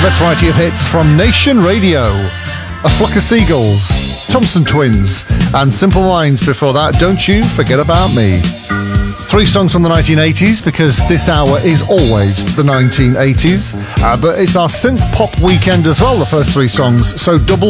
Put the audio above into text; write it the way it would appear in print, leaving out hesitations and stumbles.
best variety of hits from Nation Radio. A Flock of Seagulls, Thompson Twins, and Simple Minds before that, Don't You Forget About Me. 3 songs from the 1980s, because this hour is always the 1980s, but it's our synth pop weekend as well, the first 3 songs, so double